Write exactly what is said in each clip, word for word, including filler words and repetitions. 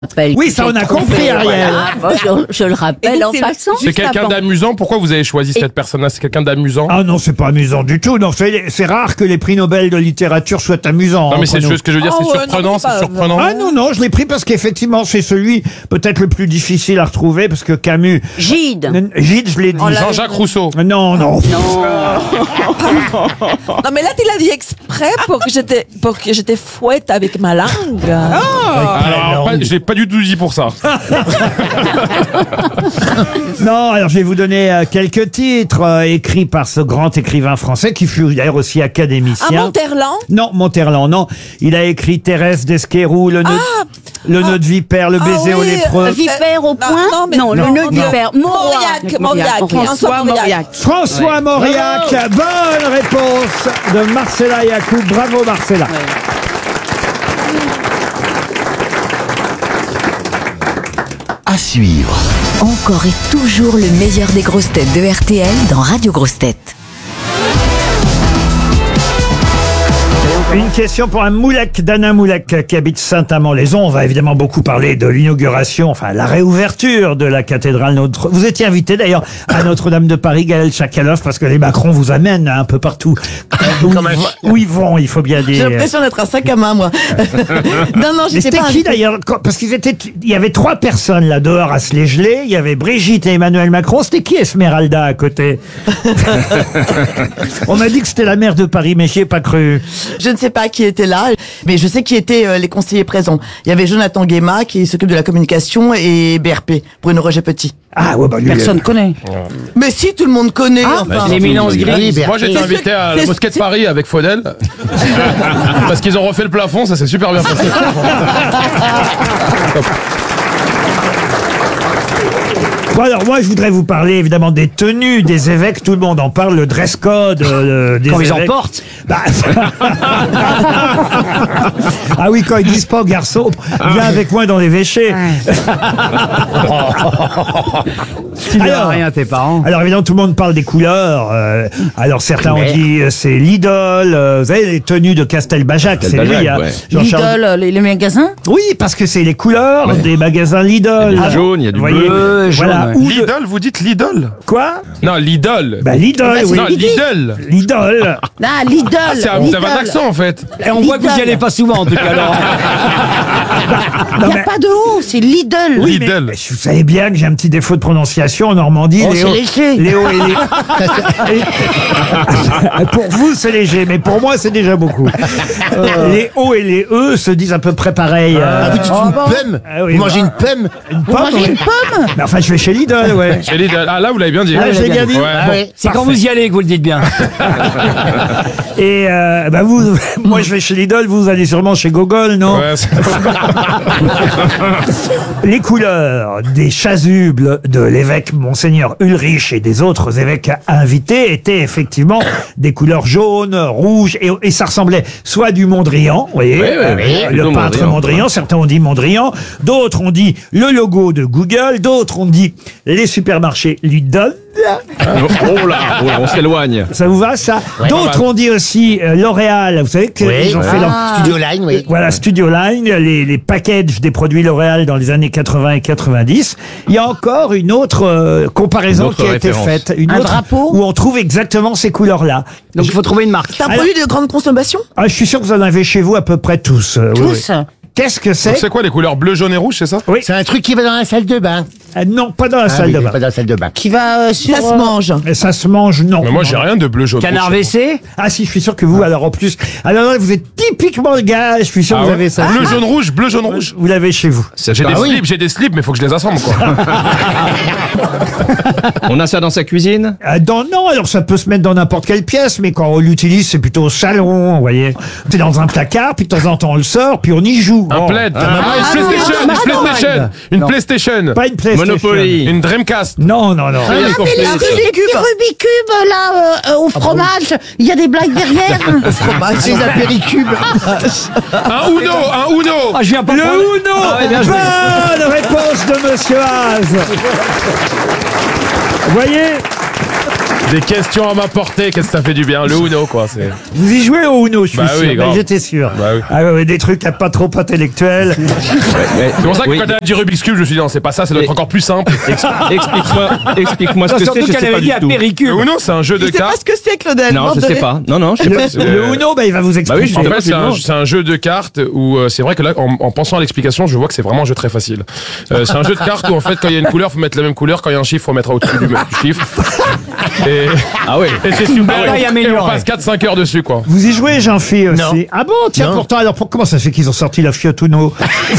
Oui, ça on a compris, Ariel. Ah, bon, je, je le rappelle en passant. C'est quelqu'un d'amusant. Pourquoi vous avez choisi cette personne-là? C'est quelqu'un d'amusant? Ah non, c'est pas amusant du tout. Non, c'est c'est rare que les prix Nobel de littérature soient amusants. Non, mais c'est nous. ce que je veux dire, Oh, c'est ouais, surprenant, non, c'est c'est pas- surprenant. Ah non, non, je l'ai pris parce qu'effectivement, c'est celui peut-être le plus difficile à retrouver, parce que Camus... Gide. N- Gide, je l'ai dit. Jean-Jacques Rousseau. Non, non. Non, mais là, tu l'as dit exprès pour que j'étais, pour que j'étais fouette avec ma langue. Alors, pas- je l'ai pas du tout dit pour ça. Non, alors je vais vous donner euh, quelques titres euh, écrits par ce grand écrivain français qui fut d'ailleurs aussi Ah, académicien. Monterland? Non, Monterland, non. Il a écrit Thérèse d'Esquerou, le nœud, Ah, le nœud de vipère, le ah baiser au oui, lépreux. euh, Vipère au non, point non, mais- le non, nœud non. de vipère. Mauriac, Mauriac. François Mauriac. François Mauriac, bonne réponse de Marcella Yacoub. Bravo Marcella. À suivre. Encore et toujours le meilleur des grosses têtes de R T L dans Radio Grosses Têtes. Une question pour un Moulek, d'Anna Moulek, qui habite Saint-Amand-les-Eaux. On va évidemment beaucoup parler de l'inauguration, enfin la réouverture de la cathédrale Notre. Vous étiez invité d'ailleurs à Notre-Dame de Paris, Gaël Chakalov, parce que les Macron vous amènent un peu partout. Où, ils, vont- où ils vont, il faut bien J'ai dire. l'impression d'être un sac à main, moi. non, non, Mais j'étais c'était pas qui invitée. d'ailleurs? Quand- Parce qu'ils étaient, il y avait trois personnes là dehors à se les geler. Il y avait Brigitte et Emmanuel Macron. C'était qui Esmeralda à côté? On m'a dit que c'était la maire de Paris, mais j'y ai pas cru. Je ne sais pas qui était là, mais je sais qui étaient euh, les conseillers présents. Il y avait Jonathan Guéma qui s'occupe de la communication et B R P, Bruno Roger Petit. Ah ouais, bah lui. Personne connaît. Mais si, tout le monde connaît. Ah, enfin. l'éminence grise. Moi, j'étais C'est invité ce- à la c'est- mosquée de c'est- Paris avec Faudel. Parce qu'ils ont refait le plafond, ça s'est super bien passé. Bon, alors moi je voudrais vous parler évidemment des tenues des évêques. Tout le monde en parle, le dress code euh, des Quand ils en évêques. portent. Bah, ah oui, quand ils disent pas aux garçons, viens avec moi dans l'évêché. Tu ne Alors- rien à tes parents. Alors évidemment tout le monde parle des couleurs. euh, alors certains ont dit euh, c'est l'idole. euh, vous savez les tenues de Castelbajac, c'est lui. hein, Jean-Charles- Lidl, les, les magasins. Oui, parce que c'est les couleurs des magasins Lidl. Il y a du jaune, il y a du Vous voyez, bleu, jaune, voilà. ouais. Ou de- Lidl, vous dites Lidl? Quoi? Non, Lidl. Bah Lidl, oui. Non, Lidl. Lidl. Ah, Lidl. Ah, c'est un- vous avez un accent en fait. Et on voit que vous n'y allez pas souvent en tout cas. Alors. Il n'y a pas de O, c'est Lidl. Oui, mais, Lidl. mais vous savez bien que j'ai un petit défaut de prononciation en Normandie. Oh, les c'est O- léger. les O et les... Et- pour vous, c'est léger, mais pour moi, c'est déjà beaucoup. Les O et les E se disent à peu près pareil. euh, Ah, vous dites une pomme ah oui, Vous mangez bah, une pomme une Vous pomme, mangez oui. une pomme. Mais enfin, je vais chez Lidl, ouais. Chez Lidl. Ah, là, vous l'avez bien dit. Ah, j'ai bien dit. Ouais. Ah, Bon. oui. C'est quand Parfait. vous y allez que vous le dites bien. Et euh, bah vous, moi, je vais chez Lidl, vous allez sûrement chez Gogol, non? Ouais, c'est- Les couleurs des chasubles de l'évêque Monseigneur Ulrich et des autres évêques invités étaient effectivement des couleurs jaunes, rouges, et, et ça ressemblait soit à du Mondrian, vous voyez, euh, le plutôt peintre Mondrian. Mondrian, certains ont dit Mondrian, d'autres ont dit le logo de Google, d'autres ont dit les supermarchés Lidl. Oh là, oh là, on s'éloigne. Ça vous va, ça? D'autres ont dit aussi euh, L'Oréal, vous savez qu'ils Oui. ont fait leur... Studio Line, oui. Voilà, Studio Line, les, les packages des produits L'Oréal dans les années quatre-vingts et quatre-vingt-dix. Il y a encore une autre euh, comparaison Une autre qui a été référence. faite. Une Un autre drapeau où on trouve exactement ces couleurs-là. Donc il faut trouver une marque. C'est un Alors- produit de grande consommation? Ah, je suis sûr que vous en avez chez vous à peu près tous. euh, oui, Tous. oui. Qu'est-ce que Donc, c'est? c'est quoi les couleurs bleu, jaune et rouge, c'est ça? C'est un truc qui va dans la salle de bain. Ah, non, pas dans la Ah salle oui, de bain. pas dans la salle de bain. Qui va euh, sur. Ça se euh, mange. Et ça se mange, non. Mais moi, j'ai rien de bleu, jaune. Canard rouge. W C. Ah si, je suis sûr que vous, alors en plus... Alors là, vous êtes typiquement le gars, je suis sûr Ah que vous ouais. avez ça. Bleu, jaune, rouge, bleu, jaune, rouge. Vous l'avez chez vous. J'ai Bah des oui. slips, j'ai des slips, mais faut que je les assemble, quoi. On a ça dans sa cuisine? Ah, dans, non, alors ça peut se mettre dans n'importe quelle pièce, mais quand on l'utilise, c'est plutôt au salon, vous voyez. C'est dans un placard, puis de temps en temps on le sort, puis on y joue. Un Oh. plaid. Ah, une PlayStation, non, une non, PlayStation, une non. PlayStation, Pas une PlayStation. Monopoly. une Dreamcast. Non, non, non. Ah, mais les, les petits Rubik's Cube, là, euh, euh, au fromage, il y a des blagues derrière. C'est un péricube. Un Uno, un Uno. Ah, je viens pas Le prendre- Uno. Ah ouais, bien joué. Bonne réponse de Monsieur Haas. Vous voyez, Des questions à m'apporter, qu'est-ce que ça fait du bien. Le Uno, quoi. C'est... Vous y jouez au Uno, je suis Bah sûr. oui, Ben, grave. j'étais sûr. Bah oui. Ah ouais, des trucs pas trop intellectuels. C'est pour ça que Oui. quand elle a dit Rubik's Cube, je me suis dit non, c'est pas ça, ça doit être Et- encore plus simple. Ex- Explique-moi, explique-moi ce que c'est, Surtout je qu'elle sais pas avait du dit à tout. Péricube. Le Uno, c'est un jeu de Je sais pas cartes. ce que c'est, Claudel. Non, Bande je de sais ré- pas. Non, non, je sais pas. Le, le Uno, ben, il va vous Bah oui, expliquer. je En sais pas. fait, c'est un, non. c'est un jeu de cartes où euh, c'est vrai que là, en, en pensant à l'explication, je vois que c'est vraiment un jeu très facile. Euh, c'est un jeu de cartes où en fait, quand il y a une couleur, faut mettre la même couleur. Quand il y a un chiffre, faut mettre au-dessus du, du chiffre. Et, Ah oui. et c'est super. Ah ouais, et on amélioré. passe quatre cinq heures dessus, quoi. Vous y jouez, Jean-Phi, aussi? Non. Ah bon, tiens, Non. pourtant, alors pour- comment ça se fait qu'ils ont sorti la Fiat Uno?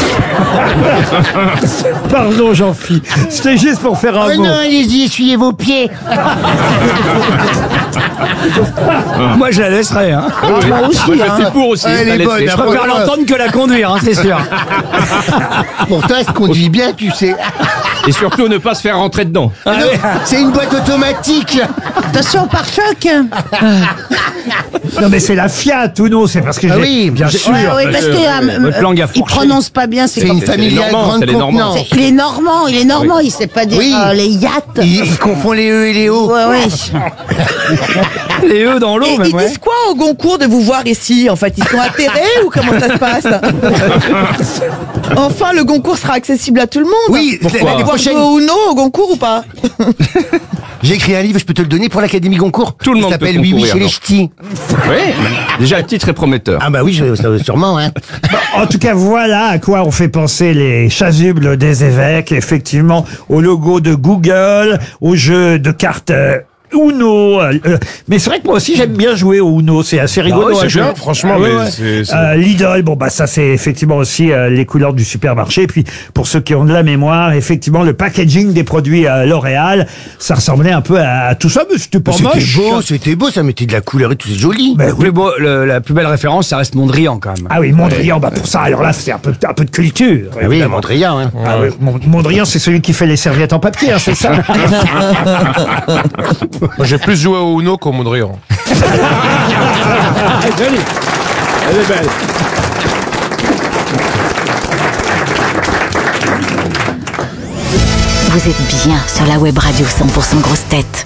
Pardon, Jean-Phi. C'était juste pour faire un Oh mot. non, allez-y, essuyez vos pieds. Moi, je la laisserai. Hein. Ah, moi aussi, Moi, je hein. suis pour aussi. Elle est la bonne, laisser. Je préfère l'entendre que la conduire, hein, c'est sûr. Pourtant, elle se conduit bien, tu sais. Et surtout, ne pas se faire rentrer dedans. Non, c'est une boîte automatique. Attention, pare-choc. Non, mais c'est la Fiat Uno, c'est parce que Ah j'ai... oui, bien j'ai- sûr. Ouais, oui, parce que euh, Votre langue a il fourché. prononce pas bien. C'est une c'est familiale les Normands, grande c'est les Normands. contenance. Il est normand, il est normand, il sait pas dire Oui. euh, les yachts. Il, il confond les E et les O. Ouais, ouais. Les œufs dans l'eau, Et même, ils ouais. disent quoi au Goncourt de vous voir ici? En fait, ils sont atterrés ou comment ça se passe? Enfin, le Goncourt sera accessible à tout le monde. Oui, Vous l'année allez voir prochaine, jouer au Uno au Goncourt ou pas? j'ai écrit un livre, je peux te le donner pour l'Académie Goncourt. Tout le Il monde peut s'appelle Oui, oui, concourir, chez les non. ch'tis. Oui. Déjà, le titre est prometteur. Ah bah oui, je- ça- sûrement, hein. En tout cas, voilà à quoi ont fait penser les chasubles des évêques, effectivement, au logo de Google, au jeu de cartes euh, Uno. euh, euh, mais c'est vrai que moi aussi, j'aime bien jouer au Uno, c'est assez rigolo. ouais, c'est à jouer. bien, franchement, Ah ouais, mais ouais. c'est- c'est- Euh, L'idole, bon bah ça c'est effectivement aussi euh, les couleurs du supermarché. Et puis pour ceux qui ont de la mémoire, effectivement le packaging des produits euh, L'Oréal, ça ressemblait un peu à, à tout ça, mais c'était pas C'était moche. beau, c'était beau, ça mettait de la couleur et tout, c'est joli. Ben Le plus beau- le- la plus belle référence, ça reste Mondrian, quand même. Ah oui, Mondrian, bah pour ça, alors là c'est un peu, un peu de culture. Ah oui, évidemment. Mondrian, hein. Ah oui, Mon- Mondrian, c'est celui qui fait les serviettes en papier, hein, c'est ça? Moi, j'ai plus joué au Uno qu'au Mondrian. Jolie. Elle est belle. Vous êtes bien sur la web radio cent pour cent grosse tête.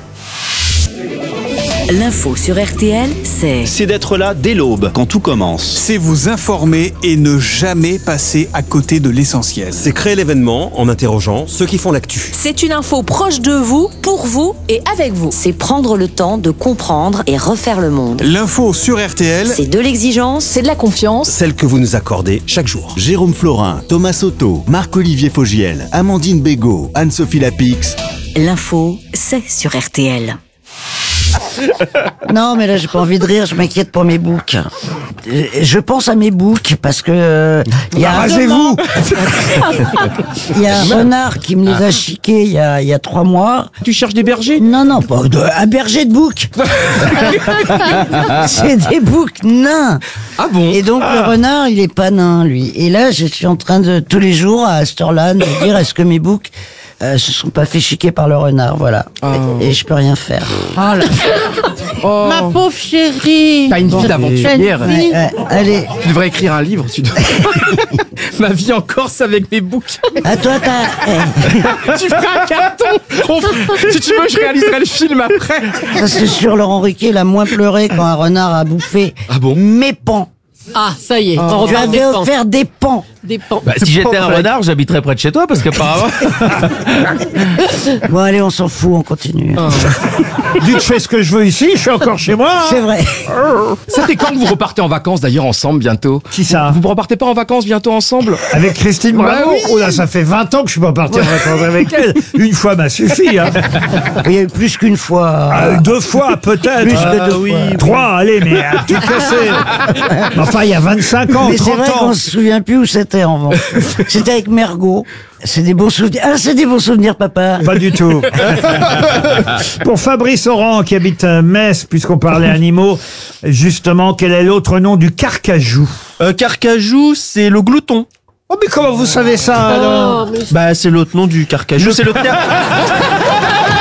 L'info sur R T L, c'est C'est d'être là dès l'aube, quand tout commence. C'est vous informer et ne jamais passer à côté de l'essentiel. C'est créer l'événement en interrogeant ceux qui font l'actu. C'est une info proche de vous, pour vous et avec vous. c'est prendre le temps de comprendre et refaire le monde. L'info sur R T L, C'est de l'exigence, C'est de la confiance. Celle que vous nous accordez chaque jour. Jérôme Florin, Thomas Soto, Marc-Olivier Fogiel, Amandine Bégaud, Anne-Sophie Lapix. l'info, c'est sur R T L. Non, mais là, j'ai pas envie de rire, je m'inquiète pour mes boucs. Euh, Je pense à mes boucs parce que euh, il y a Rasez-vous! il y a un renard qui me les a chiqués il y a, il y a trois mois. Tu cherches des bergers? Non, non, pas de, un berger de boucs. C'est des boucs nains. Ah bon? Et donc le renard, il est pas nain, lui. Et là, je suis en train de tous les jours à cette heure-là de me dire est-ce que mes boucs euh, se sont pas fait chiquer par le renard, voilà. Et, et je peux rien faire. Ma pauvre chérie. T'as une vie d'aventurière. Ouais, ouais, allez, Tu devrais écrire un livre. Tu devrais... Ma vie en Corse avec mes boucs. à toi, t'as. eh, Tu ferais un carton. On- Si tu veux, je réaliserai le film après. Ça, c'est sûr, Laurent Ruquier, il a moins pleuré quand un renard a bouffé Ah bon? mes pans. Ah, ça y est, on Je lui reparle des avais pans. offert des pans. Des pans. Bah, si j'étais un renard, j'habiterais près de chez toi parce qu'apparemment. Bon, allez, on s'en fout, on continue. Dites, je fais ce que je veux ici, je suis encore chez moi. C'est vrai. C'était quand que vous repartez en vacances d'ailleurs ensemble bientôt? Qui ça? Vous ne repartez pas en vacances bientôt ensemble? Avec Christine Bravo? oui. Oh là, ça fait vingt ans que je suis pas parti en vacances avec elle. Une fois m'a suffi, hein. Il y a eu plus qu'une fois. Euh, deux fois, peut-être. Plus que Euh, deux fois. Trois, allez, mais à tout casser. Enfin, il y a vingt-cinq ans, Mais c'est trente vrai ans. qu'on se souvient plus où c'était en revanche. C'était avec Mergot. C'est des bons souvenirs. Ah, c'est des bons souvenirs, papa. Pas du tout. Pour Fabrice Oran, qui habite euh, Metz, puisqu'on parlait animaux, justement, quel est l'autre nom du carcajou? Euh, Carcajou, c'est le glouton. Oh, mais comment vous savez ça, alors? Bah, c'est l'autre nom du carcajou, c'est le terme.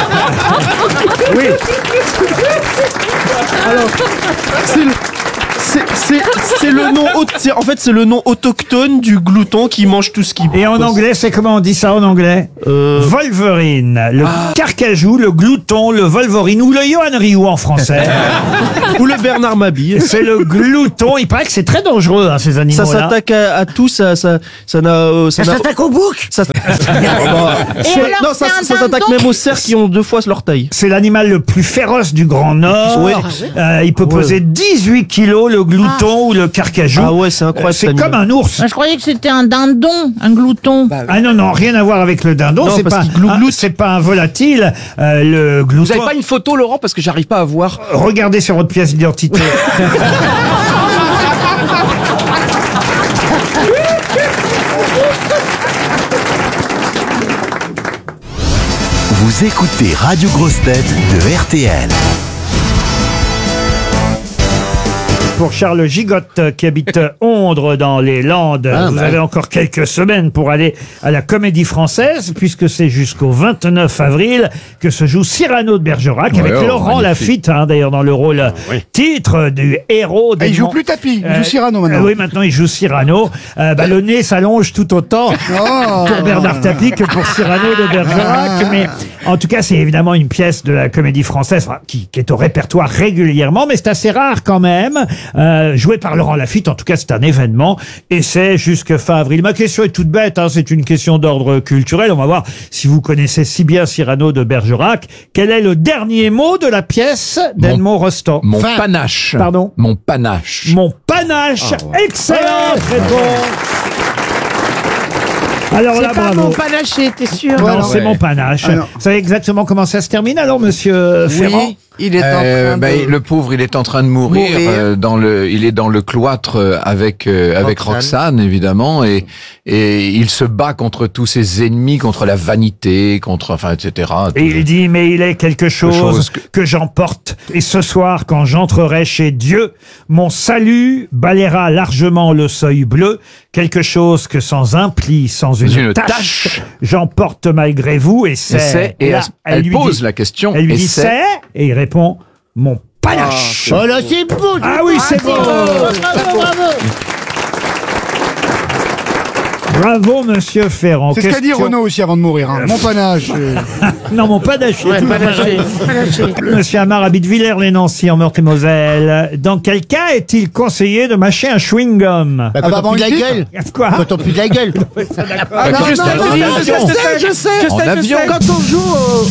Oui. Alors, c'est le, C'est c'est- c'est le nom, au- c'est- en fait, c'est le nom autochtone du glouton qui mange tout ce qui. Et en anglais, c'est comment on dit ça en anglais Euh, Wolverine, le carcajou, le glouton, le Wolverine ou le Johan Rioux en français. Ou le Bernard Mabille. C'est le glouton. Il paraît que c'est très dangereux, hein, ces Ça animaux-là. s'attaque à, à tout, ça, ça, ça n'a, euh, ça Ça n'a- s'attaque au bouc. ça- C'est- non, ça, ça s'attaque même aux cerfs qui ont deux fois leur taille. C'est l'animal le plus féroce du Grand Nord. Ouais. Euh, il peut peser dix-huit kilos, le glouton ou le carcajou. Ah ouais, c'est incroyable, Euh, C'est cet comme animal. un ours. Je croyais que c'était un dindon, un glouton. Ah non, non, rien à voir avec le dindon. Non, C'est parce pas, qu'il glougloute. un- c'est pas un volatile. Euh, le Vous glouton. avez pas une photo, Laurent, parce que j'arrive pas à voir. Regardez sur votre pièce d'identité. Vous écoutez Radio Grosse Tête de R T L. Pour Charles Gigotte, qui habite Ondre dans les Landes, Ah, vous bah. avez encore quelques semaines pour aller à la Comédie Française, puisque c'est jusqu'au vingt-neuf avril que se joue Cyrano de Bergerac, Ouais, avec oh, Laurent magnifique. Lafitte, hein, d'ailleurs dans le rôle titre du héros. Ah, il joue d'Edmond- plus tapis, il Euh, joue Cyrano maintenant. euh, oui, maintenant il joue Cyrano. Euh, bah, le nez s'allonge tout autant Oh. pour Bernard Tapie que pour Cyrano de Bergerac. Mais en tout cas, c'est évidemment une pièce de la Comédie Française, enfin, qui, qui est au répertoire régulièrement, mais c'est assez rare quand même. Euh, joué par Laurent Lafitte, en tout cas, c'est un événement et c'est jusque fin avril. Ma question est toute bête, hein, c'est une question d'ordre culturel. On va voir si vous connaissez si bien Cyrano de Bergerac. Quel est le dernier mot de la pièce d'Edmond Rostand? Mon panache. Pardon? Mon panache. Mon panache. Excellente réponse. Alors là, C'est pas bravo. mon panaché, t'es sûr? Non, Ouais, c'est ouais. mon panache. Ah, non. Vous savez exactement comment ça se termine alors, monsieur Ferrand? Oui, il est en Euh, train ben, de... Le pauvre, il est en train de mourir. Mourir. euh, dans le, il est dans le cloître euh, avec euh, avec Roxane. Roxane, évidemment, et et il se bat contre tous ses ennemis, contre la vanité, contre enfin et cetera. Et il dit, mais il est quelque chose, chose que, que- j'emporte. Et ce soir, quand j'entrerai chez Dieu, mon salut balayera largement le seuil bleu. Quelque chose que sans un pli, sans une, Une tache, tache. j'emporte malgré vous. Et Et c'est. c'est et là, elle, elle lui pose dit- la question. Elle lui et dit c'est- c'est. Et il répond, mon panache. Oh là, c'est beau. Ah oui, c'est beau. Bravo, bravo. Bravo, monsieur Ferrand. C'est ce qu'a dit Question- Renaud aussi avant de mourir. Hein. Mon panache. euh. Non, mon panache. Ouais, panaché, panaché. Monsieur Amar habite Villers-les-Nancy en Meurthe-et-Moselle. Dans quel cas est-il conseillé de mâcher un chewing-gum? Ah Bah, quand bah, on pue de la avant une gueule. Quoi? Quand on pue de la gueule. Ah non, Juste non, en non, non, avion. je sais, je sais. En avion. Quand on joue au...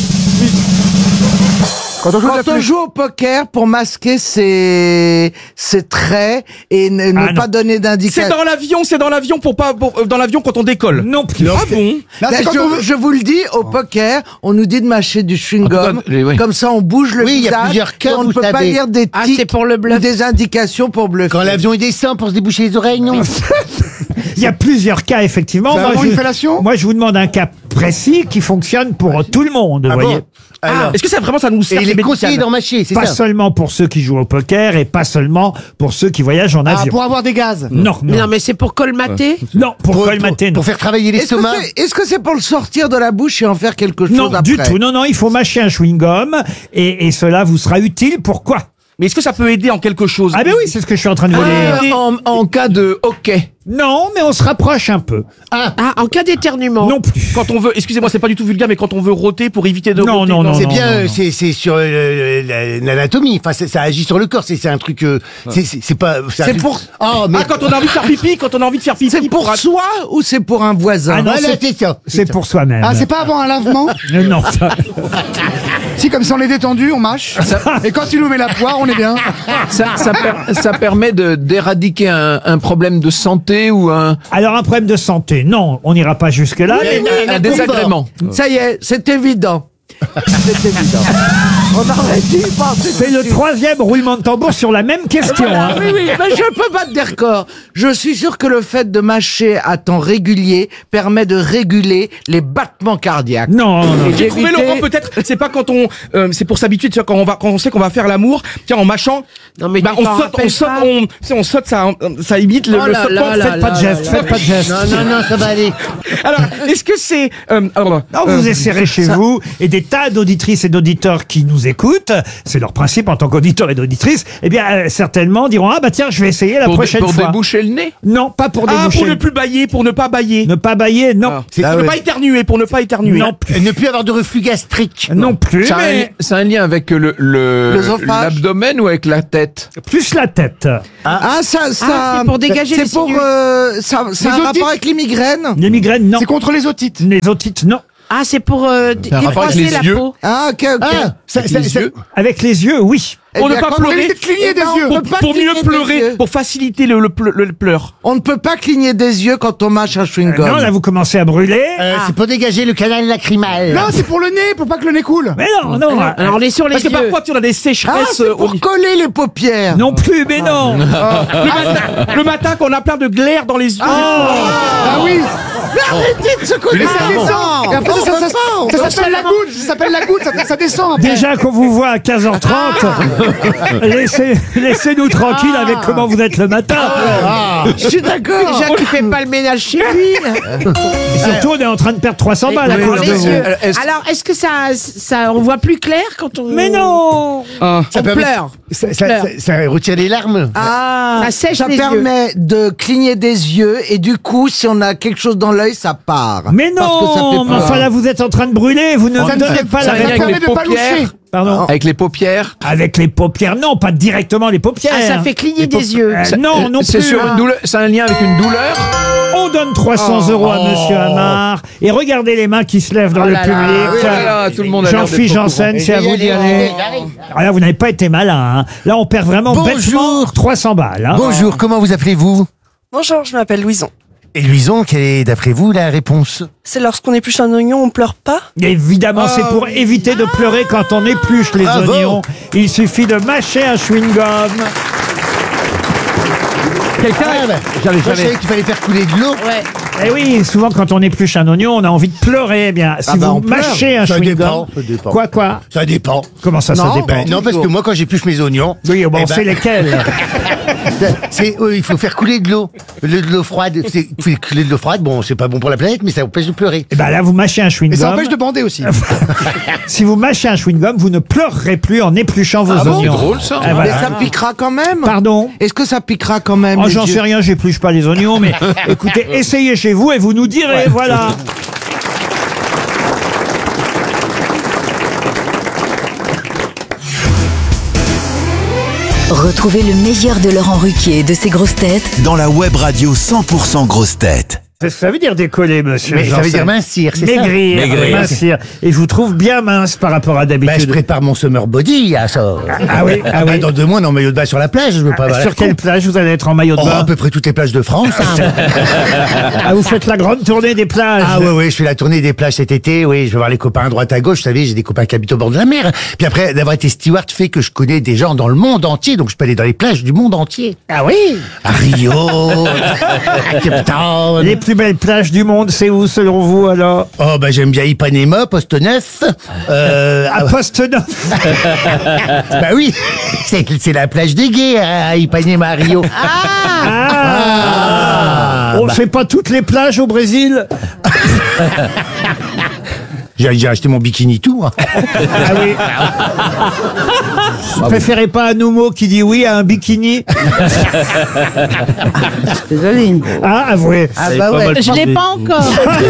Quand on joue de la Quand on flûte. joue au poker pour masquer ses, ses traits et ne, ne Ah, non. pas donner C'est d'indication. dans l'avion, c'est dans l'avion pour pas, pour- euh, dans l'avion quand on décolle. Non plus. Ah bon? Non, Là, c'est quand je, on veut- je vous le dis, au poker, on nous dit de mâcher du chewing-gum. En tout cas, les- oui. Comme ça, on bouge le Oui, il y a visage. plusieurs cas, et on ne vous peut pas savez. lire des Ah, tics c'est pour le ou bluff. des indications pour bluffer. Quand l'avion il descend pour se déboucher les oreilles, non. Il y a plusieurs cas, effectivement. C'est Moi avant je, une fellation moi, je vous demande un cas précis qui fonctionne pour tout le monde, vous Ah voyez. bon Alors. Est-ce que ça vraiment ça nous Et sert? il c'est est conseillé médical d'en mâcher, c'est Pas ça. seulement pour ceux qui jouent au poker et pas seulement pour ceux qui voyagent en Ah, avion. pour avoir des gaz. Non, Mais non, non, mais c'est pour colmater? non, pour, Pour, colmater, non. pour faire travailler Est-ce que l'estomac. c'est est-ce que c'est pour le sortir de la bouche et en faire quelque chose Non, après? du tout. Non, non, il faut mâcher un chewing-gum et, et cela vous sera utile. Pourquoi? Mais est-ce que ça peut aider en quelque chose? Ah ben oui, c'est ce que je suis en train de vous Euh, dire. en, en cas de hockey. Non, mais on se rapproche un peu. Ah, en cas d'éternuement. Non plus. Quand on veut, excusez-moi, c'est pas du tout vulgaire, mais quand on veut rôter pour éviter de Non, rôter. non, non, C'est non, bien, non, euh, non. c'est c'est sur euh, la- l'anatomie. Enfin, c'est- ça agit sur le corps. C'est c'est un truc. euh, c'est c'est c'est pas. C'est pour- Oh, mais Ah, quand on a envie de faire pipi, quand on a envie de faire pipi. C'est pour soi ou c'est pour un voisin? Ah non, voilà, c'est- c'est ça. C'est pour soi-même. Ah, c'est pas avant un lavement. Euh, Non, ça- Si, comme ça on est détendu, on mâche. Et quand il nous met la poire, on est bien. Ça, ça, per- ça permet de d'éradiquer un, un problème de santé ou un, Alors un problème de santé, non, on n'ira pas jusque-là. Oui, mais- oui, un désagrément. Ça y est, c'est évident. C'est évident. On aurait dû y penser C'est tout de le suite. troisième roulement de tambour sur la même question. Voilà, hein. oui, oui, mais je peux battre des records. Je suis sûr que le fait de mâcher à temps régulier permet de réguler les battements cardiaques. Non, non, non. Et J'ai trouvé d'éviter- Laurent, peut-être, c'est pas quand on, euh, c'est pour s'habituer, tu vois, quand on va, quand on sait qu'on va faire l'amour, tiens, en mâchant, Non, mais bah, tu on t'en saute, on rappelles saute, pas on, tu sais, on saute, ça, ça imite le, Oh le là sautement. là là Faites pas de là geste, là faites pas de geste. Non, non, non, ça va aller. Alors, est-ce que c'est, euh, alors, Non, euh, vous essayerez chez ça- vous et des tas d'auditrices et d'auditeurs qui nous écoutent, c'est leur principe en tant qu'auditeurs et d'auditrices, eh bien, euh, certainement diront, ah bah tiens, je vais essayer la Pour, dé- prochaine pour fois. déboucher le nez. Non, pas pour Ah, déboucher. pour ne plus bailler, pour ne pas bailler. Ne pas bailler, non. Ah. Pour ne pas éternuer, pour ne pas éternuer. Non plus. Et ne plus avoir de reflux gastrique. Non plus, C'est un, mais li- c'est un lien avec le, le, L'œsophage. l'abdomen ou avec la tête? plus la tête. Ah, ça, ça. Ah, c'est pour dégager les C'est pour, sinus. euh, ça, ça a un otites. rapport avec les migraines. Les migraines, non. C'est contre les otites. Les otites, non. Ah, c'est pour euh, d- un rapport avec défroisser les la yeux. peau. Ah, ok, ok. Ah, ça, Avec ça- les ça- yeux. Avec les yeux, oui. Pour Eh ne bien, pas quand- pleurer. éviter de cligner des Eh ben, yeux. on Pour, peut pas pour mieux cligner des pleurer, yeux. pour faciliter le, le, pleu- le pleur. On ne peut pas cligner des yeux quand on mâche un chewing-gum. Non, là, vous commencez à brûler. euh, c'est pour dégager le canal lacrymal. Non, c'est pour le nez, pour pas que le nez coule. Mais non, non. euh, Alors, on est sur les Parce que yeux. parfois, tu as des Ah, sécheresses c'est euh, au pour coller les paupières. Non plus, mais non. le matin, le matin qu'on a plein de glaire dans les yeux. Ah oui. Arrêtez de se coller. Mais ça descend. Et après, ça, ça, ça, ça s'appelle la goutte. Ça s'appelle la goutte. Ça, ça descend après. Déjà qu'on vous voit à quinze heures trente, laissez, laissez-nous tranquilles avec comment vous êtes le matin. Je suis d'accord. Déjà qu'il fait pas le ménage chez lui. Et surtout, on est en train de perdre trois cents balles à Mais cause les de vous. yeux. Euh, est-ce- Alors, est-ce que ça, ça, on voit plus clair quand on. Mais non. Ah. On permet- pleure. Ça, On ça, pleure. ça- ça retire les larmes. Ah, Ça sèche ça les permet de cligner des yeux et du coup, si on a quelque chose dans l'œil, ça part. Mais Parce que ça non. fait Mais peur. enfin là, vous êtes en train de brûler. Vous ne Ça me ne donnez fait- pas ça la ne avec réponse. permet les de pas loucher. paupières. Pardon. Avec les paupières. Avec les paupières, non, pas directement les paupières. Ah, ça fait cligner des yeux. Euh, non, non plus. C'est sur une douleur. C'est un lien avec une douleur. On donne trois cents euros à Monsieur Hamar. Et regardez les mains qui se lèvent dans Oh le là là. public. Ah oui, là, tout le monde a l'air d'être Jean-Philippe au courant. Janssen, c'est à vous d'y J'y aller. aller. Alors là, vous n'avez pas été malin. Hein. Là, on perd vraiment Bonjour. bêtement trois cents balles. Hein. Bonjour, comment vous appelez-vous? Bonjour, je m'appelle Louison. Et Louison, quelle est d'après vous la réponse? C'est lorsqu'on épluche un oignon, on pleure pas? Évidemment, c'est pour éviter de pleurer quand on épluche les Ah bon oignons. Il suffit de mâcher un chewing-gum. Quelqu'un. Ah, bah, J'avais moi, je jamais. savais qu'il fallait faire couler de l'eau. Ouais. Et oui, souvent quand on épluche un oignon, on a envie de pleurer. Eh bien, si Ah bah, vous on pleure. mâchez un Ça chewing-gum, dépend, ça dépend. quoi, quoi Ça dépend. Comment ça, ça non, dépend ben, non, parce que moi, quand j'épluche mes oignons... Oui, bon, eh on ben, sait lesquels. c'est, oui, il faut faire couler de l'eau. Le- De l'eau froide. C'est, faut couler de l'eau froide, bon, c'est pas bon pour la planète, mais ça empêche de pleurer. Et ben là, vous mâchez un Et ça chewing-gum. empêche de bander aussi. Si vous mâchez un chewing-gum, vous ne pleurerez plus en épluchant vos Ah bon oignons. C'est drôle, ça. Ah, Mais voilà. ça piquera quand même. Pardon. Est-ce que ça piquera quand même Oh, les j'en yeux sais rien, j'épluche pas les oignons, mais écoutez, essayez chez vous et vous nous direz, voilà. Retrouvez le meilleur de Laurent Ruquier et de ses grosses têtes Dans la web radio cent pour cent grosses têtes. C'est ce que ça veut dire décoller, monsieur. Mais ça veut Janssen. dire mincir, c'est ça? Maigrir. Maigrir. Mincir. Et je vous trouve bien mince par rapport à Ben, je d'habitude. prépare mon summer body, à ça. Ah oui, ah ben, oui. dans deux mois, on est en maillot de bain sur la plage, je veux pas avoir Sur l'air quelle con. plage vous allez être en maillot de Oh, bain à peu près toutes les plages de France. hein. Ah, vous faites la grande tournée des plages. Ah ouais, ouais, je fais la tournée des plages cet été, oui, je vais voir les copains à droite à gauche, vous savez, j'ai des copains qui habitent au bord de la mer. Puis après, d'avoir été steward fait que je connais des gens dans le monde entier, donc je peux aller dans les plages du monde entier. Ah oui. À Rio, à Cape Town. Les plus belles plages du monde, c'est où selon vous alors? Oh, bah j'aime bien Ipanema, Poste Neuf. Euh, À Poste Neuf. bah oui, c'est c'est la plage des gays à Ipanema, à Rio. Ah. On bah. fait pas toutes les plages au Brésil. J'ai j'ai acheté mon bikini tout. hein. Ah oui. Vous préférez pas un Noumo qui dit oui à un bikini? C'est joli. Ah, avouez. Ah bah ouais. Je l'ai pas encore.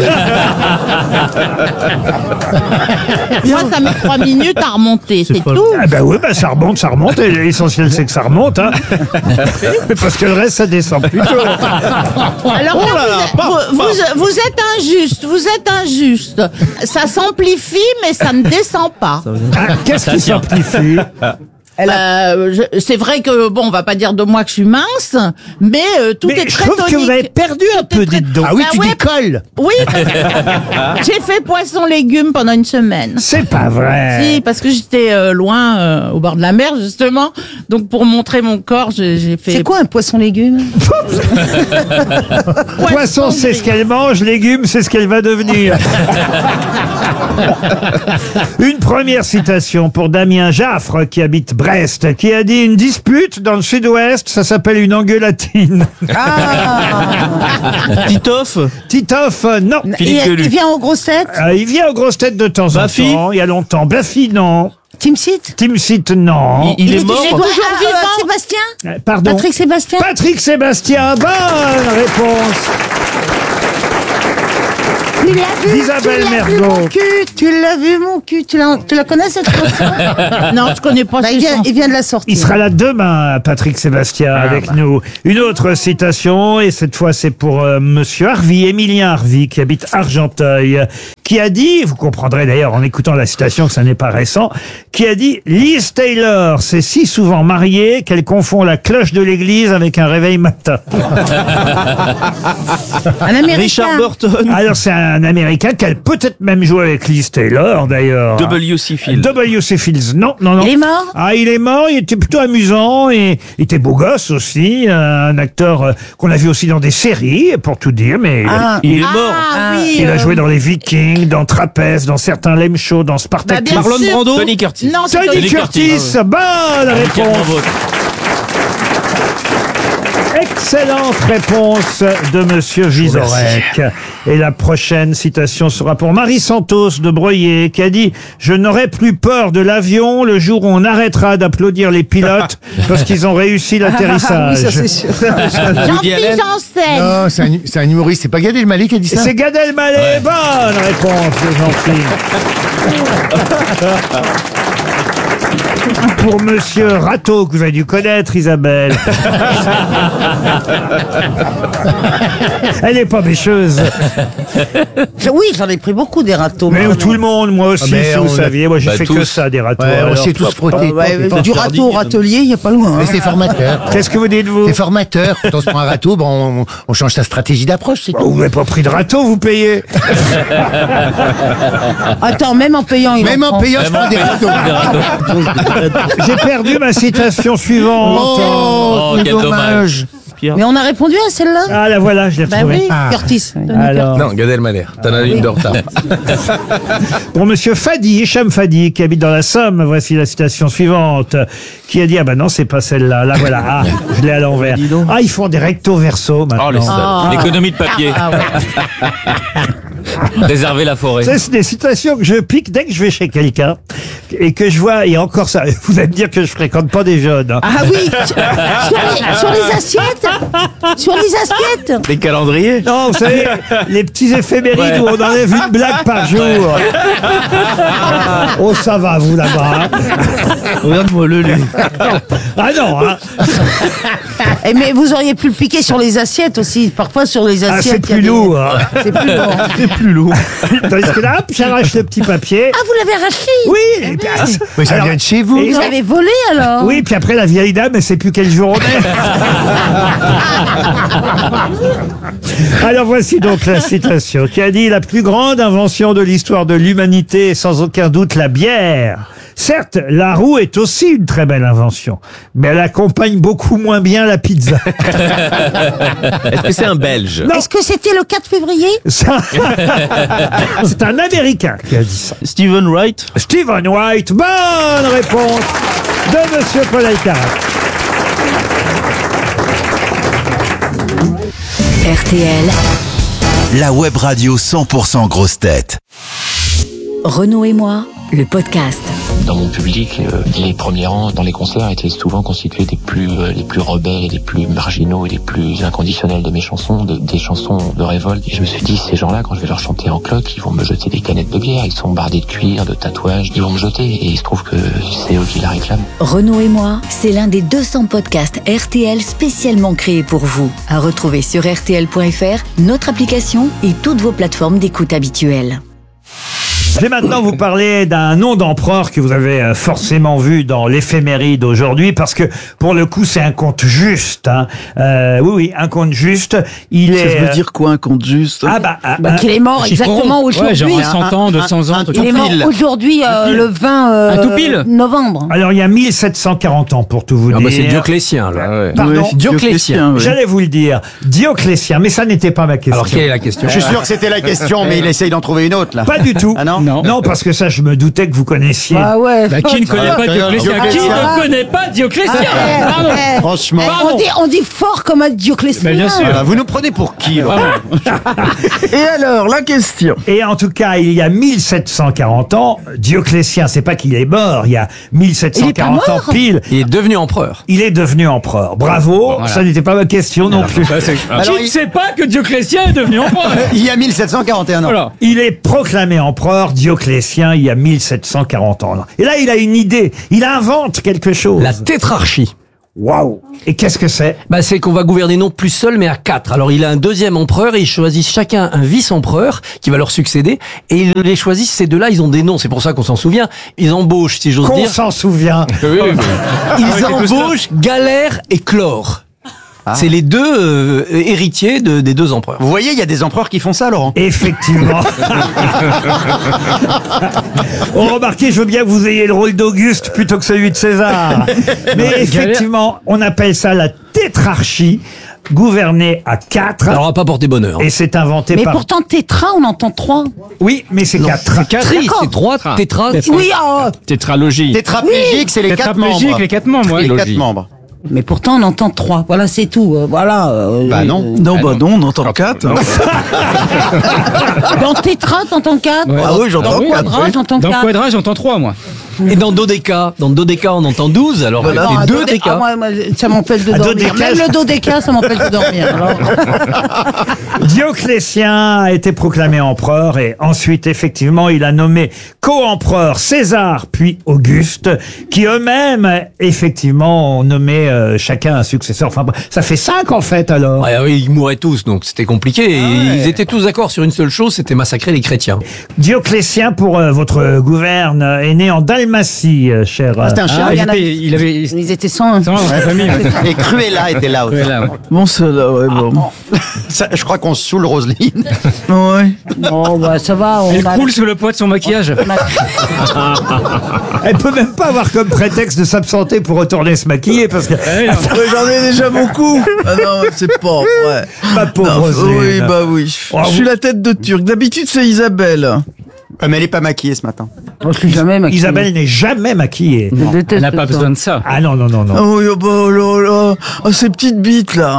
Moi, ça met trois minutes à remonter, c'est tout. Ah bah oui, bah ça remonte, ça remonte. Et l'essentiel, c'est que ça remonte. Hein. Parce que le reste, ça descend plutôt. Alors là, vous, vous, vous- vous êtes injuste, vous êtes injuste. Ça s'amplifie, mais ça ne descend pas. Ah, qu'est-ce qui s'amplifie? Euh, je- c'est vrai que, bon, on va pas dire de moi que je suis mince, mais euh, tout Mais est je très trouve que tonique. vous avez perdu un peu, dites donc. Ah oui, Bah tu ouais. décolles. Oui, j'ai fait poisson-légumes pendant une semaine. C'est pas vrai. Si, parce que j'étais euh, loin, euh, au bord de la mer, justement. Donc, pour montrer mon corps, j'ai j'ai fait... C'est quoi un poisson légume? Poisson, c'est ce qu'elle mange, légumes, c'est ce qu'elle va devenir. Une première citation pour Damien Jaffre, qui habite Brest, qui a dit: une dispute dans le sud-ouest, ça s'appelle une engueulatine. Titoff Titoff, euh, non. Il, il vient aux grosses têtes. Euh, il vient aux grosses têtes de temps Baffy en temps, il y a longtemps. Baffy, non. Timsit. Timsit, non. Il, il est était mort toujours vivant. Sébastien. Euh, Pardon. Patrick Sébastien. Patrick Sébastien, bonne réponse. Tu l'as vu, Isabelle tu l'as vu, Mergo. mon cul, tu l'as vu mon cul, tu la, tu la connais cette chanson? Non, je connais pas. Bah, il, vient, il vient de la sortir. Il sera là demain, Patrick Sébastien, Ah, avec bah. nous. Une autre citation, et cette fois c'est pour euh, Monsieur Harvey, Émilien Harvey, qui habite Argenteuil, qui a dit, vous comprendrez d'ailleurs en écoutant la citation que ça n'est pas récent, qui a dit: Liz Taylor s'est si souvent mariée qu'elle confond la cloche de l'église avec un réveil matin. Un Américain. Richard Burton. Alors c'est un Américain qui a peut-être même joué avec Liz Taylor d'ailleurs. W C Fields. W C Fields, non, non, non. Il est mort? Ah, il est mort, il était plutôt amusant et il était beau gosse aussi, euh, un acteur euh, qu'on a vu aussi dans des séries, pour tout dire, mais Ah. il, Il est mort. Ah, oui, il a euh, joué dans les Vikings, dans Trapèze, dans certains Lame Show, dans Bah, Spartacus. bien Marlon sûr. Brando. Tony Curtis. Non, c'est Tony Tony Curtis, bonne réponse. Excellente réponse de Monsieur Vizorek. Et la prochaine citation sera pour Marie Santos de Breuillé, qui a dit: je n'aurai plus peur de l'avion le jour où on arrêtera d'applaudir les pilotes parce qu'ils ont réussi l'atterrissage. Oui, ça c'est sûr. Jean-Philippe Janssen. Non, c'est un, c'est un humoriste, c'est pas Gad Elmaleh qui a dit Et ça? c'est Gad Elmaleh. Bonne réponse de Jean-Philippe. Pour Monsieur Rateau, que vous avez dû connaître, Isabelle. Elle n'est pas mécheuse. Oui, j'en ai pris beaucoup des râteaux. Mais moi, tout le monde, moi aussi, Ah, mais si vous on a- saviez. Moi, j'ai Bah, fait que tous. ça, des râteaux. Ouais, on alors. s'est tous frottés. Ouais, ouais, du râteau au râtelier, il n'y a pas loin. Mais c'est formateur. Qu'est-ce que vous dites, vous? C'est formateur. Quand on se prend un râteau, bon, on, on change sa stratégie d'approche, c'est Bah, tout. vous n'avez pas pris de râteau, vous payez. Attends, même en payant, il Même en en prend. payant, je prends des râteaux. J'ai perdu ma citation suivante. Oh, quel dommage. Mais on a répondu à celle-là? Ah, la voilà, je l'ai Bah retrouvée. oui, Ah. Curtis. Tony Alors, Non, Gad Elmaleh. T'en as une de retard. pour Monsieur Fadi, Hicham Fadi, qui habite dans la Somme, voici la citation suivante, qui a dit: ah bah non, c'est pas celle-là. Là, voilà. Ah, je l'ai à l'envers. Ah, ils font des recto verso maintenant. Oh, les salauds. L'économie de papier. Ah ouais. Réserver la forêt. Ça, c'est des citations que je pique dès que je vais chez quelqu'un et que je vois, et encore ça, vous allez me dire que je fréquente pas des jeunes. hein. Ah oui, sur les, sur les assiettes. Sur les assiettes. Les calendriers. Non, vous savez, les petits éphémérides Ouais. où on enlève une blague par jour. Oh, ça va, vous, là-bas. hein. Regarde-moi le lait. Ah non, hein. Eh, mais vous auriez pu le piquer sur les assiettes aussi. Parfois, sur les Ah, assiettes. c'est il y a plus des- lourd. hein. C'est plus lourd. C'est plus lourd. Tandis que là, hop, j'arrache le petit papier. Ah, vous l'avez arraché? Oui, et puis, ah, Mais ça alors, vient de chez vous. et- Vous avez volé alors? Oui, puis après, la vieille dame, elle sait plus quel jour on est. Alors voici donc la citation qui a dit: la plus grande invention de l'histoire de l'humanité est sans aucun doute la bière. Certes, la roue est aussi une très belle invention, mais elle accompagne beaucoup moins bien la pizza. Est-ce que c'est un Belge? Non. Est-ce que c'était le quatre février? Ça- C'est un Américain qui a dit ça. Stephen Wright. Stephen White, bonne réponse de Monsieur Paul Alcarat. R T L, La web radio cent pour cent grosse tête. Renaud et moi, le podcast. Dans mon public, euh, les premiers rangs dans les concerts étaient souvent constitués des plus euh, les plus rebelles, les plus marginaux et les plus inconditionnels de mes chansons, de- des chansons de révolte. Et je me suis dit, ces gens-là, quand je vais leur chanter en cloque, ils vont me jeter des canettes de bière, ils sont bardés de cuir, de tatouages, ils vont me jeter. Et il se trouve que c'est eux qui la réclament. Renaud et moi, c'est l'un des deux cents podcasts R T L spécialement créés pour vous. À retrouver sur R T L point F R, notre application et toutes vos plateformes d'écoute habituelles. Je vais maintenant vous parler d'un nom d'empereur que vous avez euh, forcément vu dans l'éphéméride aujourd'hui, parce que pour le coup c'est un compte juste. Hein. Euh, oui, oui, un compte juste. Il Ça est. veut dire quoi un compte juste? Ah bah, Bah, qu'il est mort exactement aujourd'hui. Ouais, genre hein. cent ans, deux cents ans, truc Il est comme mort ça. aujourd'hui, euh, le vingt euh, Un tout pile. novembre. Alors il y a mille sept cent quarante ans pour tout vous Ah dire. bah c'est Dioclétien, là. Pardon. Ouais, Dioclétien. oui. J'allais vous le dire, Dioclétien, mais ça n'était pas ma question. Alors quelle est la question? Je suis sûr que c'était la question, mais il essaye d'en trouver une autre, là. Pas du tout. Ah non? Non, parce que ça, je me doutais que vous connaissiez. Ah ouais. Bah, qui ne connaît Ah, pas Dioclétien? Qui Dioclétien. ne connaît pas Dioclétien? Eh, Pardon. eh, Franchement. eh, on, dit, on dit fort comme un Dioclétien. Mais bien sûr. Voilà, vous nous prenez pour qui, là? Et alors, la question. Et en tout cas, il y a mille sept cent quarante ans, Dioclétien, c'est pas qu'il est mort, il y a mille sept cent quarante Il est pas ans mort pile, Il est devenu empereur. il est devenu empereur. Bravo, Voilà. ça n'était pas ma question non plus. Alors, Qui ne il- sait pas que Dioclétien est devenu empereur? Il y a mille sept cent quarante et un ans. Voilà. Il est proclamé empereur, Dioclétien, il y a mille sept cent quarante ans. Et là, il a une idée, il invente quelque chose. La tétrarchie. Waouh. Et qu'est-ce que c'est? Bah, c'est qu'on va gouverner non plus seul, mais à quatre. Alors, il a un deuxième empereur et ils choisissent chacun un vice-empereur qui va leur succéder. Et ils les choisissent, ces deux-là, ils ont des noms. C'est pour ça qu'on s'en souvient. Ils embauchent, si j'ose Qu'on dire. s'en souvient. Ils embauchent Galère et Chlore. C'est les deux euh, héritiers de, des deux empereurs. Vous voyez, il y a des empereurs qui font ça, Laurent. Effectivement. Oh, remarquez, je veux bien que vous ayez le rôle d'Auguste plutôt que celui de César. Mais effectivement, on appelle ça la tétrarchie, gouverner à quatre. Ça leur a pas porté bonheur. Et c'est inventé Mais par... pourtant, tétra, on entend trois. Oui, mais c'est quatre. Tri, c'est trois, tétra. Oui, oh, Tétralogie. Tétraplégique, c'est les quatre membres. Tétraplégique, les quatre membres, ouais. Les quatre membres. mais pourtant, on entend trois. Voilà, c'est tout. Euh, voilà. euh, Bah non. euh, Non, bah non, on entend quatre. Dans tétra, t'entends quatre. Ouais. Ah oui, j'entends Dans quatre, quadra, oui. j'entends Dans quatre. Quadra, j'entends trois, moi. Et dans Dodéca, dans Dodéca, on entend douze, alors Voilà. c'est Non, un deux dodé- déca. ah, moi, moi, ça m'empêche de Un dormir. dodéca, Même je- le dodéca, ça m'empêche de dormir. alors. Dioclétien a été proclamé empereur et ensuite, effectivement, il a nommé co-empereur César puis Auguste, qui eux-mêmes, effectivement, ont nommé euh, chacun un successeur. Enfin, ça fait cinq en fait alors. Ouais, oui, ils mouraient tous, donc c'était compliqué. Et ils étaient tous d'accord sur une seule chose, c'était massacrer les chrétiens. Dioclétien, pour euh, votre gouverne, euh, est né en Dalmatie, euh, cher. Ah, c'était un chien. Ah, il il, y en a- était, il avait... Ils étaient cent. Sans, dans la famille. Et Cruella était là aussi. Ouais, là, ouais. Bon, ça, là, ouais, bon. Ça, je crois qu'on se saoule, Roselyne. Ouais. Bon, bah, ça va. On Elle a- croule sous le poids de son maquillage. Elle peut même pas avoir comme prétexte de s'absenter pour retourner se maquiller parce que Ouais, non. Ouais, j'en ai déjà beaucoup. Ah non, c'est pas vrai. ma pauvre Non, Roselyne. oui, bah oui. Oh, Je suis vous- la tête de Turc. D'habitude, c'est Isabelle. Ah, mais elle est pas maquillée ce matin. Moi, je suis jamais maquillée. Isabelle n'est jamais maquillée. Je déteste Elle n'a pas ça. besoin de ça. Ah non, non, non, non. Oh, oui, oh, bah, oh là là. Oh, ces petites bites, là.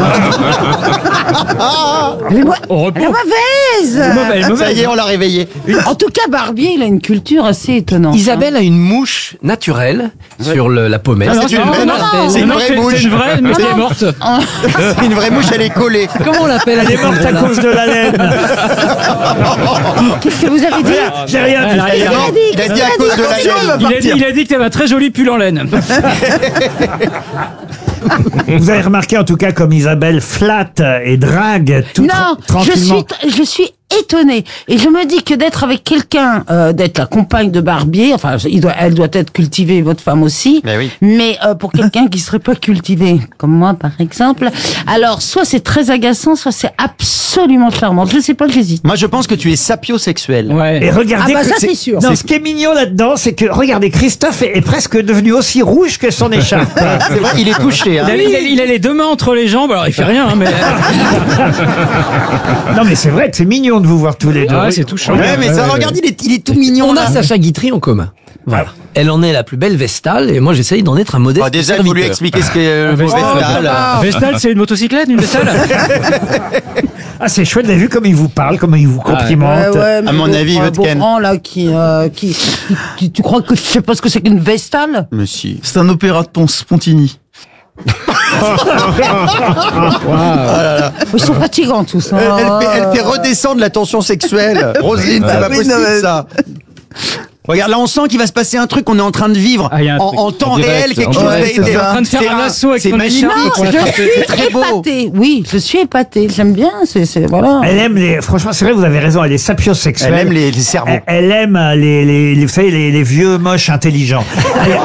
Elle est, mo- Au elle est repos. mauvaise. Elle est Ça mauvaise. y est, on l'a réveillée. En tout cas, Barbier, il a une culture assez étonnante. Isabelle a une mouche naturelle sur le- la pommette. Ah non, C'est une, non, vraie- non, non, c'est une non, vraie c'est- mouche. c'est une vraie, mais elle est morte. C'est une vraie mouche, elle est collée. Comment on l'appelle Elle est morte à cause de la laine. Qu'est-ce que vous avez dit Voilà, j'ai rien dit. Elle a rien Non, dit, il a qu'est-ce dit à qu'il a cause dit de la Attention, laine. elle va Il a, dit, partir. il a dit que t'avais un très joli pull en laine. Vous avez remarqué en tout cas comme Isabelle flatte et drague tout Non, tra- je tranquillement. suis, je suis étonnée. Et je me dis que d'être avec quelqu'un, euh, d'être la compagne de Barbier, enfin, il doit, elle doit être cultivée, votre femme aussi. Mais oui. Mais euh, pour quelqu'un qui serait pas cultivé, comme moi par exemple, alors soit c'est très agaçant, soit c'est absolument charmant. Je sais pas, j'hésite. Moi, je pense que tu es sapiosexuel. Et Ouais. regardez Ah bah que ça, c'est sûr. Non, C'est- ce qui est mignon là-dedans, c'est que regardez, Christophe est, est presque devenu aussi rouge que son écharpe. C'est vrai, il est touché. Hein. Il a, il a- il a les deux mains entre les jambes, alors il fait rien, hein, mais. Non, mais c'est vrai que c'est mignon de vous voir tous les deux. Ah ouais, c'est touchant. Ouais, mais ça, regarde, il est, il est tout mignon. On là. a Sacha Guitry en commun. Voilà. Elle en est la plus belle Vestale et moi j'essaye d'en être un modeste Oh, déjà, il faut lui serviteur. expliquer ce qu'est euh, le Vestal. Vestal. Vestal, c'est une motocyclette, une Vestal. Ah, c'est chouette, vous avez vu comment il vous parle, comment il vous complimente. Ouais, mais À mon le- avis, un votre Ken. Beaugrand, là, qui, euh, qui, qui, qui- tu crois que je sais pas ce que c'est qu'une Vestale? Mais si. C'est un opéra de Ponce, Spontini. Ils sont fatigants tous. hein. Elle, elle fait, elle fait redescendre la tension sexuelle. Roselyne, c'est Bah pas oui, possible non, mais- ça. Regarde, là, on sent qu'il va se passer un truc, on est en train de vivre Ah, il y a un en, truc. en temps En direct, réel, quelque en chose direct. d'être- Il est en train de faire c'est un un- assaut avec c'est son magnifique, écharpe. c'est Je très- suis c'est très beau. épatée. Oui, je suis épatée. J'aime bien. C'est, c'est voilà. Elle aime les, franchement, c'est vrai, vous avez raison, elle est sapiosexuelle. Elle aime les, les cerveaux. Elle, elle aime les, les, les, vous savez, les, les vieux moches intelligents. Elle-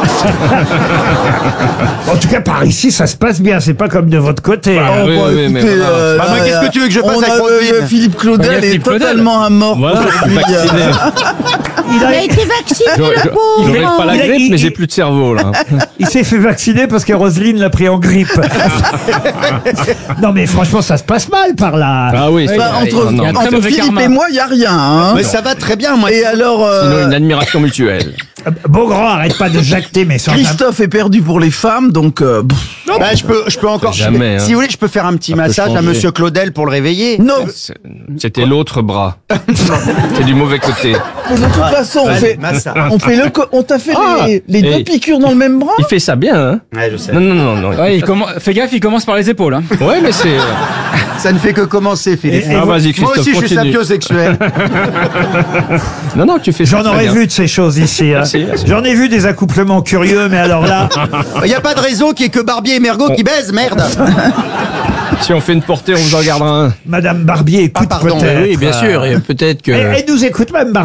en tout cas, par ici, ça se passe bien. C'est pas comme de votre côté. Oh, hein. bah, écoutez, euh, Bah, moi, là, qu'est-ce que tu veux que je fasse on avec a, Roselyne euh, Philippe Claudel Regarde est Philippe Claudel. totalement à mort Voilà, aujourd'hui. vacciné. Il, Il a- a été vacciné, J'aurais le pauvre. j'aurais pas la Il a- grippe, il- mais j'ai il- plus de cerveau, là. il s'est fait vacciner parce que Roselyne l'a pris en grippe. Non, mais franchement, ça se passe mal par là. Ah oui, Bah, c'est- entre non, non. entre Philippe et moi, il n'y a rien. Hein. Mais ça va très bien, moi. Et alors, euh, Sinon, une admiration mutuelle. Beaugrand, arrête pas de jacter, mais sans Christophe est perdu pour les femmes, donc... euh, pff, Bah, je peux, je peux encore. Jamais, hein. Si vous voulez, je peux faire un petit Ça peut massage à changer. Monsieur Claudel pour le réveiller. non, C'est- C'était l'autre bras. C'est du mauvais côté. mais de toute façon, on Allez, fait, massa. on fait le, co- on t'a fait Ah, les, les et- deux piqûres dans le même bras. Il fait ça bien, hein. Ouais, je sais. Non, non, non, non. Ouais, il commen- fais gaffe, il commence par les épaules. Hein. Ouais, mais c'est. Ça ne fait que commencer, Philippe. Et- et Ah, vous- vas-y, Moi Christophe, aussi, je suis continue. sapiosexuel. Non, non, tu fais ça. J'en très aurais bien. vu de ces choses ici. hein. Merci, merci. J'en ai vu des accouplements curieux, mais alors là, Il n'y a pas de réseau qui est que Barbier et Mergot qui baisent, merde. Si on fait une portée, on vous en gardera un. Madame Barbier écoute Ah, pardon. peut-être. Oui, bien sûr. Et peut-être que. Elle, elle nous écoute, Madame Barbier.